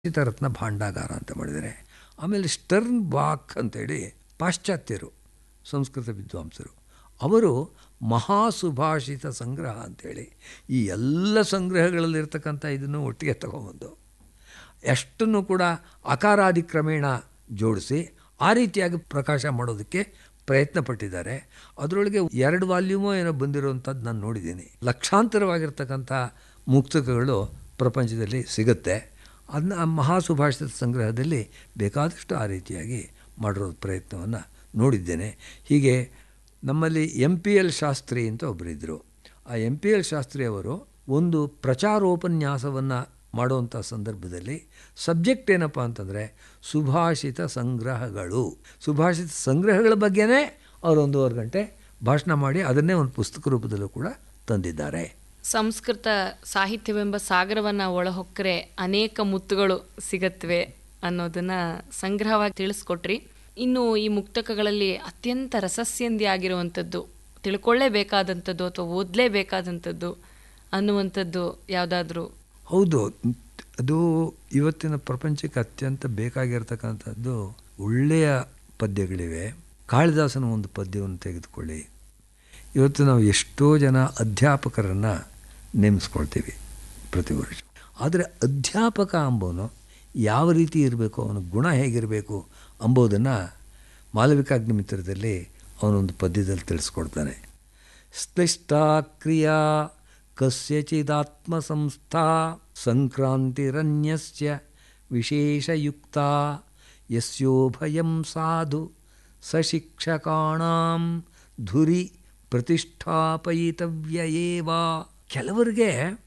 ರತ್ನ ಭಾಂಡಾಗಾರ ಅಂತ ಮಾಡಿದ್ದಾರೆ. ಆಮೇಲೆ ಸ್ಟರ್ನ್ ಬಾಕ್ ಅಂತೇಳಿ ಪಾಶ್ಚಾತ್ಯರು ಸಂಸ್ಕೃತ ವಿದ್ವಾಂಸರು, ಅವರು ಮಹಾಸುಭಾಷಿತ ಸಂಗ್ರಹ ಅಂಥೇಳಿ ಈ ಎಲ್ಲ ಸಂಗ್ರಹಗಳಲ್ಲಿರ್ತಕ್ಕಂಥ ಇದನ್ನು ಒಟ್ಟಿಗೆ ತಗೊಂಬಂದು ಎಷ್ಟನ್ನು ಕೂಡ ಅಕಾರಾದಿಕ್ರಮೇಣ ಜೋಡಿಸಿ ಆ ರೀತಿಯಾಗಿ ಪ್ರಕಾಶ ಮಾಡೋದಕ್ಕೆ ಪ್ರಯತ್ನ ಪಟ್ಟಿದ್ದಾರೆ. ಅದರೊಳಗೆ 2 ವಾಲ್ಯೂಮೋ ಏನೋ ಬಂದಿರುವಂಥದ್ದು ನಾನು ನೋಡಿದ್ದೀನಿ. ಲಕ್ಷಾಂತರವಾಗಿರ್ತಕ್ಕಂಥ ಮುಕ್ತಕಗಳು ಪ್ರಪಂಚದಲ್ಲಿ ಸಿಗುತ್ತೆ. ಅದನ್ನ ಮಹಾಸುಭಾಷಿತ ಸಂಗ್ರಹದಲ್ಲಿ ಬೇಕಾದಷ್ಟು ಆ ರೀತಿಯಾಗಿ ಮಾಡಿರೋ ಪ್ರಯತ್ನವನ್ನು ನೋಡಿದ್ದೇನೆ. ಹೀಗೆ ನಮ್ಮಲ್ಲಿ MPL ಶಾಸ್ತ್ರಿ ಅಂತ ಒಬ್ಬರಿದ್ದರು. ಆ MPL ಶಾಸ್ತ್ರಿ ಅವರು ಒಂದು ಪ್ರಚಾರೋಪನ್ಯಾಸವನ್ನು ಮಾಡುವಂಥ ಸಂದರ್ಭದಲ್ಲಿ ಸಬ್ಜೆಕ್ಟ್ ಏನಪ್ಪ ಅಂತಂದರೆ ಸುಭಾಷಿತ ಸಂಗ್ರಹಗಳು. ಸುಭಾಷಿತ ಸಂಗ್ರಹಗಳ ಬಗ್ಗೆನೇ ಅವರು 1.5 ಗಂಟೆ ಭಾಷಣ ಮಾಡಿ ಅದನ್ನೇ ಒಂದು ಪುಸ್ತಕ ರೂಪದಲ್ಲೂ ಕೂಡ ತಂದಿದ್ದಾರೆ. ಸಂಸ್ಕೃತ ಸಾಹಿತ್ಯವೆಂಬ ಸಾಗರವನ್ನು ಒಳಹೊಕ್ಕರೆ ಅನೇಕ ಮುತ್ತುಗಳು ಸಿಗತ್ವೆ ಅನ್ನೋದನ್ನು ಸಂಗ್ರಹವಾಗಿ ತಿಳಿಸ್ಕೊಟ್ರಿ. ಇನ್ನು ಈ ಮುಕ್ತಕಗಳಲ್ಲಿ ಅತ್ಯಂತ ರಸಸ್ಯಂದಿಯಾಗಿರುವಂಥದ್ದು, ತಿಳ್ಕೊಳ್ಳೇಬೇಕಾದಂಥದ್ದು ಅಥವಾ ಓದಲೇಬೇಕಾದಂಥದ್ದು ಅನ್ನುವಂಥದ್ದು ಯಾವುದಾದ್ರೂ? ಹೌದು, ಅದು ಇವತ್ತಿನ ಪ್ರಪಂಚಕ್ಕೆ ಅತ್ಯಂತ ಬೇಕಾಗಿರ್ತಕ್ಕಂಥದ್ದು ಒಳ್ಳೆಯ ಪದ್ಯಗಳಿವೆ. ಕಾಳಿದಾಸನ ಒಂದು ಪದ್ಯವನ್ನು ತೆಗೆದುಕೊಳ್ಳಿ. ಇವತ್ತು ನಾವು ಎಷ್ಟೋ ಜನ ಅಧ್ಯಾಪಕರನ್ನು ನೇಮಿಸ್ಕೊಳ್ತೀವಿ ಪ್ರತಿ ವರ್ಷ. ಆದರೆ ಅಧ್ಯಾಪಕ ಅಂಬೋನು ಯಾವ ರೀತಿ ಇರಬೇಕು, ಅವನ ಗುಣ ಹೇಗಿರಬೇಕು ಅಂಬೋದನ್ನು ಮಾಲವಿಕಾಗ್ನಿಮಿತ್ರದಲ್ಲಿ ಅವನೊಂದು ಪದ್ಯದಲ್ಲಿ ತಿಳಿಸ್ಕೊಡ್ತಾನೆ. ಸ್ಪೃಷ್ಟಾ ಕ್ರಿಯಾ ಕಸ್ಯಚಿದಾತ್ಮ ಸಂಸ್ಥಾ ಸಂಕ್ರಾಂತಿರನ್ಯಸ್ಯ ವಿಶೇಷಯುಕ್ತ ಯಸ್ಯೋಭಯಂ ಸಾಧು ಸಶಿಕ್ಷಕಾಣಾಂ ಧುರಿ ಪ್ರತಿಷ್ಠಾಪಯಿತವ್ಯ ಏವ. ಕೆಲವರಿಗೆ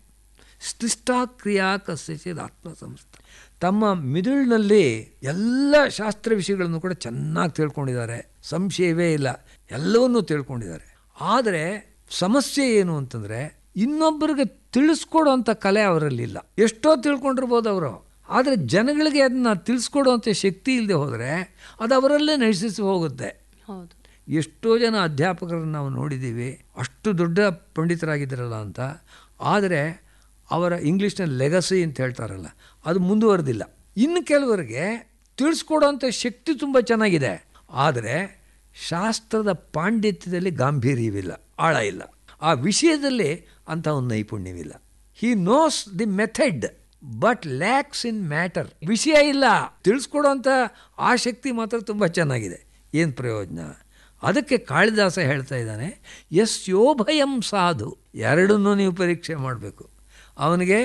ಸ್ಪೃಷ್ಟಾ ಕಸ್ಯಚಿದ್ ಆತ್ಮಸಂಸ್ಥೆ, ತಮ್ಮ ಮಿದುಳಿನಲ್ಲಿ ಎಲ್ಲ ಶಾಸ್ತ್ರ ವಿಷಯಗಳನ್ನು ಕೂಡ ಚೆನ್ನಾಗಿ ತಿಳ್ಕೊಂಡಿದ್ದಾರೆ, ಸಂಶಯವೇ ಇಲ್ಲ, ಎಲ್ಲವನ್ನೂ ತಿಳ್ಕೊಂಡಿದ್ದಾರೆ. ಆದರೆ ಸಮಸ್ಯೆ ಏನು ಅಂತಂದರೆ ಇನ್ನೊಬ್ಬರಿಗೆ ತಿಳಿಸ್ಕೊಡುವಂಥ ಕಲೆ ಅವರಲ್ಲಿಲ್ಲ. ಎಷ್ಟೋ ತಿಳ್ಕೊಂಡಿರ್ಬೋದು ಅವರು, ಆದರೆ ಜನಗಳಿಗೆ ಅದನ್ನು ತಿಳಿಸ್ಕೊಡುವಂಥ ಶಕ್ತಿ ಇಲ್ಲದೆ ಹೋದರೆ ಅದು ಅವರಲ್ಲೇ ನಶಿಸಿ ಹೋಗುತ್ತೆ. ಹೌದು, ಎಷ್ಟೋ ಜನ ಅಧ್ಯಾಪಕರನ್ನು ನಾವು ನೋಡಿದ್ದೀವಿ, ಅಷ್ಟು ದೊಡ್ಡ ಪಂಡಿತರಾಗಿದ್ದಾರಲ್ಲ ಅಂತ, ಆದರೆ ಅವರ ಇಂಗ್ಲೀಷ್ನಲ್ಲಿ ಲೆಗಸಿ ಅಂತ ಹೇಳ್ತಾರಲ್ಲ, ಅದು ಮುಂದುವರೆದಿಲ್ಲ. ಇನ್ನು ಕೆಲವರಿಗೆ ತಿಳಿಸ್ಕೊಡೋವಂಥ ಶಕ್ತಿ ತುಂಬ ಚೆನ್ನಾಗಿದೆ, ಆದರೆ ಶಾಸ್ತ್ರದ ಪಾಂಡಿತ್ಯದಲ್ಲಿ ಗಾಂಭೀರ್ಯವಿಲ್ಲ, ಆಳ ಇಲ್ಲ, ಆ ವಿಷಯದಲ್ಲಿ ಅಂಥ ಒಂದು ನೈಪುಣ್ಯವಿಲ್ಲ. He knows the method but lakhs in matter. ವಿಷಯ ಇಲ್ಲ, ತಿಳಿಸ್ಕೊಡೋಂಥ ಆ ಶಕ್ತಿ ಮಾತ್ರ ತುಂಬ ಚೆನ್ನಾಗಿದೆ. ಏನು ಪ್ರಯೋಜನ? ಅದಕ್ಕೆ ಕಾಳಿದಾಸ ಹೇಳ್ತಾ ಇದ್ದಾನೆ, ಯಸ್ಯೋಭಯಂ ಸಾಧು. ಎರಡನ್ನೂ ನೀವು ಪರೀಕ್ಷೆ ಮಾಡಬೇಕು. ಅವನಿಗೆ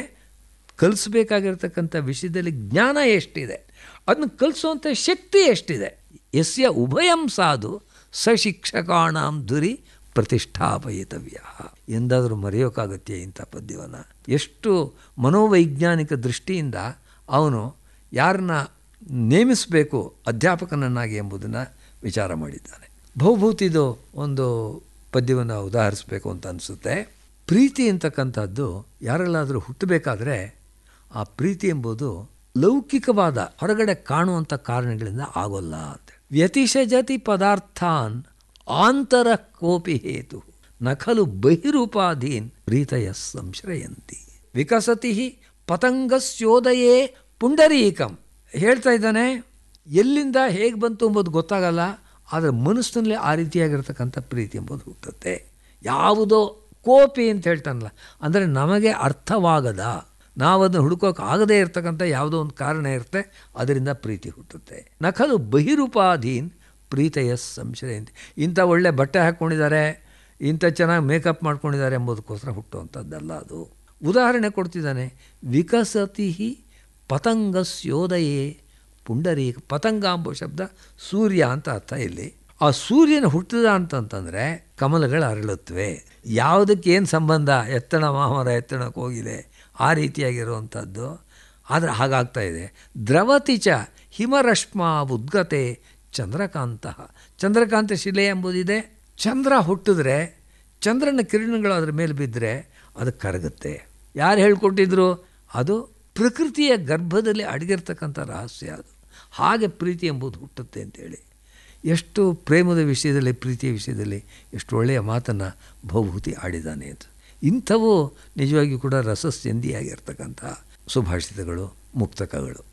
ಕಲಿಸ್ಬೇಕಾಗಿರ್ತಕ್ಕಂಥ ವಿಷಯದಲ್ಲಿ ಜ್ಞಾನ ಎಷ್ಟಿದೆ, ಅದನ್ನು ಕಲಿಸುವಂಥ ಶಕ್ತಿ ಎಷ್ಟಿದೆ. ಯಸ್ಯ ಉಭಯಂ ಸಾಧು ಸಶಿಕ್ಷಕಾಣಾಂ ಧುರಿ ಪ್ರತಿಷ್ಠಾಪಯಿತವ್ಯ. ಎಂದಾದರೂ ಮರೆಯೋಕ್ಕಾಗತ್ತೆ ಇಂಥ ಪದ್ಯವನ್ನು? ಎಷ್ಟು ಮನೋವೈಜ್ಞಾನಿಕ ದೃಷ್ಟಿಯಿಂದ ಅವನು ಯಾರನ್ನ ನೇಮಿಸಬೇಕು ಅಧ್ಯಾಪಕನನ್ನಾಗಿ ಎಂಬುದನ್ನು ವಿಚಾರ ಮಾಡಿದ್ದಾನೆ. ಭವಭೂತಿದು ಒಂದು ಪದ್ಯವನ್ನು ಉದಾಹರಿಸಬೇಕು ಅಂತ ಅನಿಸುತ್ತೆ. ಪ್ರೀತಿ ಅಂತಕ್ಕಂಥದ್ದು ಯಾರಲ್ಲಾದರೂ ಹುಟ್ಟಬೇಕಾದ್ರೆ ಆ ಪ್ರೀತಿ ಎಂಬುದು ಲೌಕಿಕವಾದ ಹೊರಗಡೆ ಕಾಣುವಂಥ ಕಾರಣಗಳಿಂದ ಆಗೋಲ್ಲ ಅಂತ. ವ್ಯತಿಷಜತಿ ಪದಾರ್ಥಾನ್ ಆಂತರ ಕೋಪಿ ಹೇತು ನ ಖಲು ಬಹಿರೂಪಾಧೀನ್ ಪ್ರೀತಯ ಸಂಶ್ರಯಂತಿ ವಿಕಸತಿ ಪತಂಗಸ್ಯೋದಯೇ ಪುಂಡರೀಕಂ. ಹೇಳ್ತಾ ಇದ್ದಾನೆ, ಎಲ್ಲಿಂದ ಹೇಗೆ ಬಂತು ಎಂಬುದು ಗೊತ್ತಾಗಲ್ಲ, ಆದರೆ ಮನಸ್ಸಿನಲ್ಲಿ ಆ ರೀತಿಯಾಗಿರ್ತಕ್ಕಂಥ ಪ್ರೀತಿ ಎಂಬುದು ಹುಟ್ಟುತ್ತೆ. ಯಾವುದೋ ಕೋಪಿ ಅಂತ ಹೇಳ್ತಾನಲ್ಲ, ಅಂದರೆ ನಮಗೆ ಅರ್ಥವಾಗದ, ನಾವದನ್ನು ಹುಡುಕೋಕೆ ಆಗದೇ ಇರ್ತಕ್ಕಂಥ ಯಾವುದೋ ಒಂದು ಕಾರಣ ಇರುತ್ತೆ, ಅದರಿಂದ ಪ್ರೀತಿ ಹುಟ್ಟುತ್ತೆ. ನಖಲು ಬಹಿರೂಪಾಧೀನ್ ಪ್ರೀತೆಯ ಸಂಶಯಂತಿ. ಇಂಥ ಒಳ್ಳೆ ಬಟ್ಟೆ ಹಾಕ್ಕೊಂಡಿದ್ದಾರೆ, ಇಂಥ ಚೆನ್ನಾಗಿ ಮೇಕಪ್ ಮಾಡ್ಕೊಂಡಿದ್ದಾರೆ ಎಂಬುದಕ್ಕೋಸ್ಕರ ಹುಟ್ಟುವಂಥದ್ದಲ್ಲ ಅದು. ಉದಾಹರಣೆ ಕೊಡ್ತಿದ್ದಾನೆ, ವಿಕಸತಿ ಪತಂಗಸ್ಯೋದಯೇ ಪುಂಡರೀಕ. ಪತಂಗ ಎಂಬ ಶಬ್ದ ಸೂರ್ಯ ಅಂತ ಅರ್ಥ. ಇಲ್ಲಿ ಆ ಸೂರ್ಯನ ಹುಟ್ಟಿದ ಅಂತಂತಂದರೆ ಕಮಲಗಳು ಅರಳುತ್ತವೆ. ಯಾವುದಕ್ಕೆ ಏನು ಸಂಬಂಧ? ಎತ್ತಣ ಮಾಮರ ಎತ್ತಣಕ್ಕೆ ಹೋಗಿದೆ, ಆ ರೀತಿಯಾಗಿರುವಂಥದ್ದು. ಆದರೆ ಹಾಗಾಗ್ತಾ ಇದೆ. ದ್ರವತಿಚ ಹಿಮರಶ್ಮ ಉದ್ಗತೆ ಚಂದ್ರಕಾಂತ. ಚಂದ್ರಕಾಂತ ಶಿಲೆ ಎಂಬುದಿದೆ. ಚಂದ್ರ ಹುಟ್ಟಿದ್ರೆ ಚಂದ್ರನ ಕಿರಣಗಳು ಅದರ ಮೇಲೆ ಬಿದ್ದರೆ ಅದು ಕರಗುತ್ತೆ. ಯಾರು ಹೇಳ್ಕೊಟ್ಟಿದ್ರು? ಅದು ಪ್ರಕೃತಿಯ ಗರ್ಭದಲ್ಲಿ ಅಡಗಿರ್ತಕ್ಕಂಥ ರಹಸ್ಯ ಅದು. ಹಾಗೆ ಪ್ರೀತಿ ಎಂಬುದು ಹುಟ್ಟುತ್ತೆ ಅಂತೇಳಿ ಎಷ್ಟು ಪ್ರೇಮದ ವಿಷಯದಲ್ಲಿ, ಪ್ರೀತಿಯ ವಿಷಯದಲ್ಲಿ ಎಷ್ಟು ಒಳ್ಳೆಯ ಮಾತನ್ನು ಭವಭೂತಿ ಆಡಿದ್ದಾನೆ ಅಂತ. ಇಂಥವು ನಿಜವಾಗಿಯೂ ಕೂಡ ರಸಸ್ಯಂದಿಯಾಗಿರ್ತಕ್ಕಂಥ ಸುಭಾಷಿತಗಳು, ಮುಕ್ತಕಗಳು.